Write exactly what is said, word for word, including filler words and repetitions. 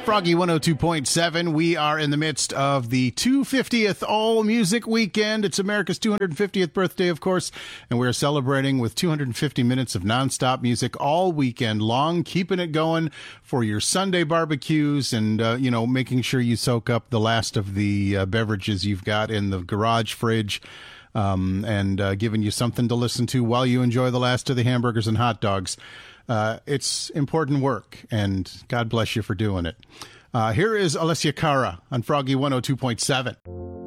Froggy one oh two point seven. We are in the midst of the two hundred fiftieth All Music Weekend. It's America's two hundred fiftieth birthday, of course, and we're celebrating with two hundred fifty minutes of nonstop music all weekend long, keeping it going for your Sunday barbecues and, uh, you know, making sure you soak up the last of the uh, beverages you've got in the garage fridge. Um, and uh, giving you something to listen to while you enjoy the last of the hamburgers and hot dogs. Uh, it's important work, and God bless you for doing it. Uh, here is Alessia Cara on Froggy one oh two point seven.